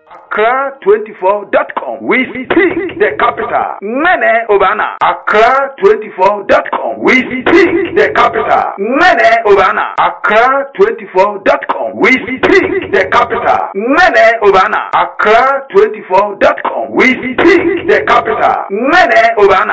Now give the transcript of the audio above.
Accra24.com. We speak the capital. Mene Obana. Accra24.com. We speak the capital. Mene Obana. Accra24.com. We speak the capital. Mene Obana. Accra24.com. We speak the capital. Mene Obana.